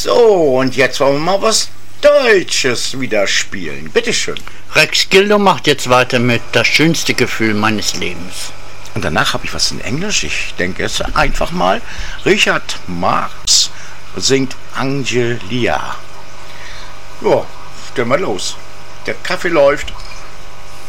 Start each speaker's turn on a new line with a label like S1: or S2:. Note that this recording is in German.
S1: So, und jetzt wollen wir mal was Deutsches wieder spielen. Bitteschön.
S2: Rex Gildo macht jetzt weiter mit Das schönste Gefühl meines Lebens.
S1: Und danach habe ich was in Englisch. Ich denke es einfach mal. Richard Marx singt Angelia. Ja, stell mal los. Der Kaffee läuft.